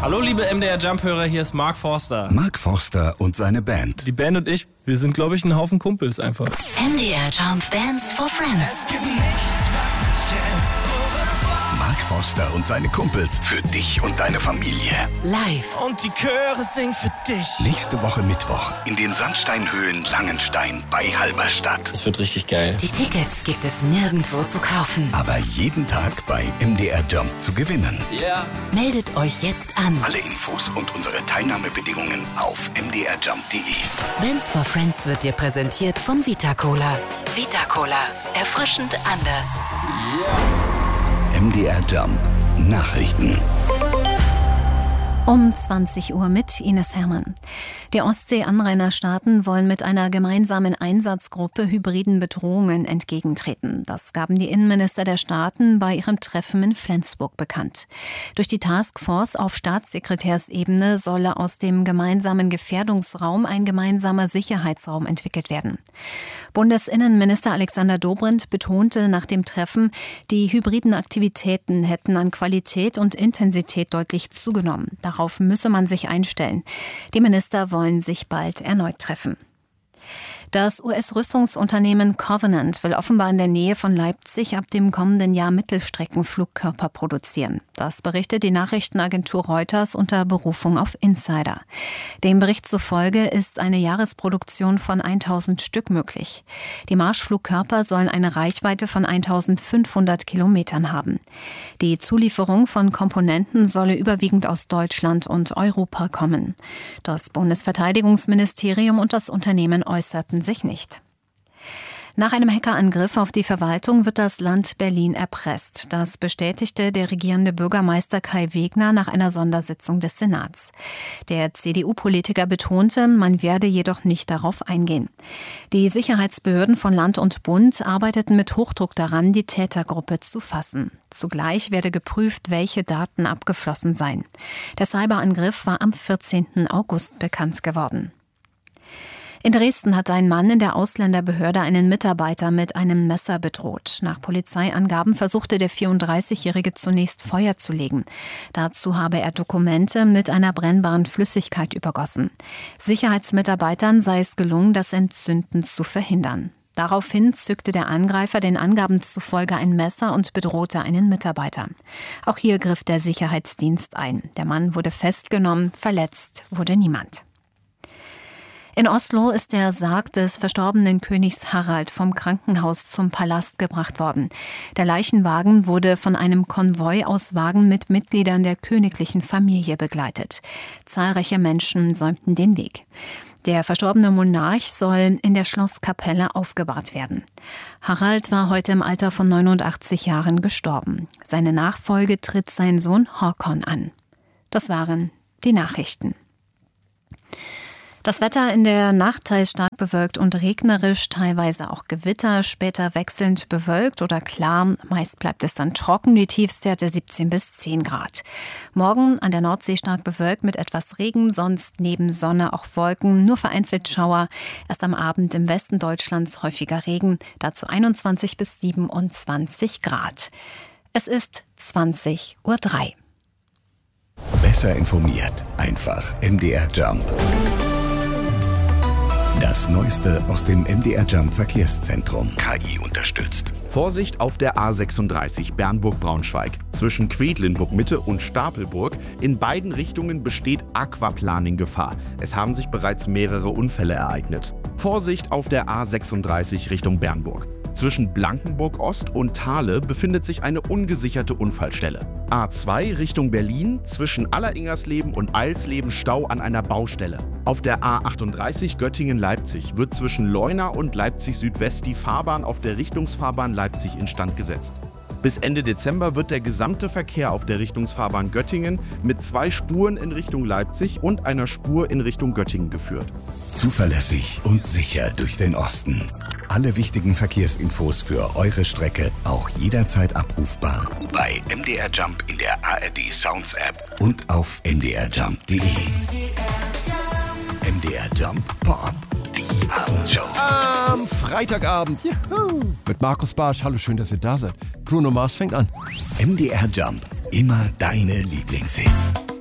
Hallo liebe MDR Jump-Hörer, hier ist Mark Forster. Mark Forster und seine Band. Die Band und ich, wir sind glaube ich ein Haufen Kumpels einfach. MDR Jump Bands for Friends. Mark Forster und seine Kumpels für dich und deine Familie. Live. Und die Chöre singen für dich. Nächste Woche Mittwoch in den Sandsteinhöhlen Langenstein bei Halberstadt. Das wird richtig geil. Die Tickets gibt es nirgendwo zu kaufen. Aber jeden Tag bei MDR Jump zu gewinnen. Ja. Yeah. Meldet euch jetzt an. Alle Infos und unsere Teilnahmebedingungen auf mdrjump.de. Bands for Friends wird dir präsentiert von Vita Cola. Vita Cola. Erfrischend anders. MDR Jump. Nachrichten. Um 20 Uhr mit Ines Hermann. Die Ostsee-Anrainerstaaten wollen mit einer gemeinsamen Einsatzgruppe hybriden Bedrohungen entgegentreten. Das gaben die Innenminister der Staaten bei ihrem Treffen in Flensburg bekannt. Durch die Taskforce auf Staatssekretärsebene solle aus dem gemeinsamen Gefährdungsraum ein gemeinsamer Sicherheitsraum entwickelt werden. Bundesinnenminister Alexander Dobrindt betonte nach dem Treffen, die hybriden Aktivitäten hätten an Qualität und Intensität deutlich zugenommen. Darauf müsse man sich einstellen. Die Minister wollen sich bald erneut treffen. Das US-Rüstungsunternehmen Covenant will offenbar in der Nähe von Leipzig ab dem kommenden Jahr Mittelstreckenflugkörper produzieren. Das berichtet die Nachrichtenagentur Reuters unter Berufung auf Insider. Dem Bericht zufolge ist eine Jahresproduktion von 1000 Stück möglich. Die Marschflugkörper sollen eine Reichweite von 1500 Kilometern haben. Die Zulieferung von Komponenten solle überwiegend aus Deutschland und Europa kommen. Das Bundesverteidigungsministerium und das Unternehmen äußerten sich nicht. Nach einem Hackerangriff auf die Verwaltung wird das Land Berlin erpresst. Das bestätigte der regierende Bürgermeister Kai Wegner nach einer Sondersitzung des Senats. Der CDU-Politiker betonte, man werde jedoch nicht darauf eingehen. Die Sicherheitsbehörden von Land und Bund arbeiteten mit Hochdruck daran, die Tätergruppe zu fassen. Zugleich werde geprüft, welche Daten abgeflossen seien. Der Cyberangriff war am 14. August bekannt geworden. In Dresden hat ein Mann in der Ausländerbehörde einen Mitarbeiter mit einem Messer bedroht. Nach Polizeiangaben versuchte der 34-Jährige zunächst Feuer zu legen. Dazu habe er Dokumente mit einer brennbaren Flüssigkeit übergossen. Sicherheitsmitarbeitern sei es gelungen, das Entzünden zu verhindern. Daraufhin zückte der Angreifer den Angaben zufolge ein Messer und bedrohte einen Mitarbeiter. Auch hier griff der Sicherheitsdienst ein. Der Mann wurde festgenommen, verletzt wurde niemand. In Oslo ist der Sarg des verstorbenen Königs Harald vom Krankenhaus zum Palast gebracht worden. Der Leichenwagen wurde von einem Konvoi aus Wagen mit Mitgliedern der königlichen Familie begleitet. Zahlreiche Menschen säumten den Weg. Der verstorbene Monarch soll in der Schlosskapelle aufgebahrt werden. Harald war heute im Alter von 89 Jahren gestorben. Seine Nachfolge tritt sein Sohn Håkon an. Das waren die Nachrichten. Das Wetter in der Nacht teils stark bewölkt und regnerisch, teilweise auch Gewitter, später wechselnd bewölkt oder klar. Meist bleibt es dann trocken, die Tiefstwerte 17 bis 10 Grad. Morgen an der Nordsee stark bewölkt mit etwas Regen, sonst neben Sonne auch Wolken, nur vereinzelt Schauer. Erst am Abend im Westen Deutschlands häufiger Regen, dazu 21 bis 27 Grad. Es ist 20:03 Uhr. Besser informiert, einfach MDR Jump. Das Neueste aus dem MDR Jump Verkehrszentrum. KI unterstützt. Vorsicht auf der A36 Bernburg-Braunschweig. Zwischen Quedlinburg-Mitte und Stapelburg. In beiden Richtungen besteht Aquaplaning-Gefahr. Es haben sich bereits mehrere Unfälle ereignet. Vorsicht auf der A36 Richtung Bernburg. Zwischen Blankenburg Ost und Thale befindet sich eine ungesicherte Unfallstelle. A2 Richtung Berlin, zwischen Alleringersleben und Eilsleben Stau an einer Baustelle. Auf der A38 Göttingen-Leipzig wird zwischen Leuna und Leipzig Südwest die Fahrbahn auf der Richtungsfahrbahn Leipzig instand gesetzt. Bis Ende Dezember wird der gesamte Verkehr auf der Richtungsfahrbahn Göttingen mit 2 Spuren in Richtung Leipzig und einer Spur in Richtung Göttingen geführt. Zuverlässig und sicher durch den Osten. Alle wichtigen Verkehrsinfos für eure Strecke auch jederzeit abrufbar bei MDR Jump in der ARD Sounds App und auf mdrjump.de. MDR Jump Pop, die Abendshow. Am Freitagabend, juhu, mit Markus Bartsch. Hallo, schön, dass ihr da seid. Bruno Mars fängt an. MDR Jump, immer deine Lieblingshits.